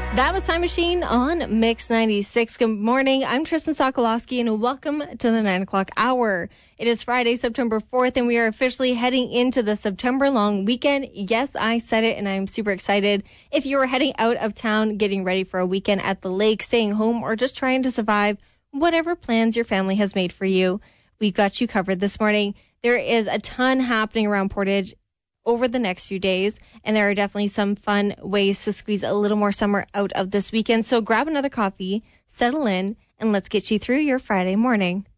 That was Time Machine on Mix 96. Good morning. I'm Tristan Sokolowski, and welcome to the 9 o'clock hour. It is Friday, September 4th, and we are officially heading into the September long weekend. Yes, I said it, and I'm super excited. If you are heading out of town, getting ready for a weekend at the lake, staying home, or just trying to survive whatever plans your family has made for you, we've got you covered this morning. There is a ton happening around Portage over the next few days, and there are definitely some fun ways to squeeze a little more summer out of this weekend. So grab another coffee, settle in, and let's get you through your Friday morning.